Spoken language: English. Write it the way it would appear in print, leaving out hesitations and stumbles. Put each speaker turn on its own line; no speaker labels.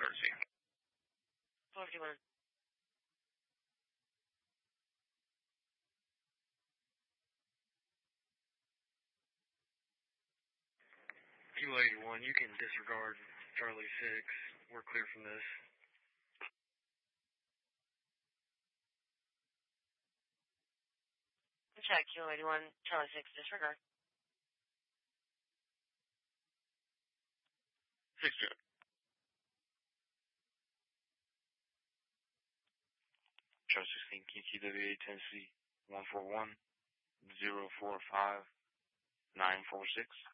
courtesy.
41.
Q81, you can disregard Charlie 6. We're clear from this.
Check, Q81, Charlie 6, disregard.
6 check.
Charlie 16, KTWA Tennessee 141 045 946.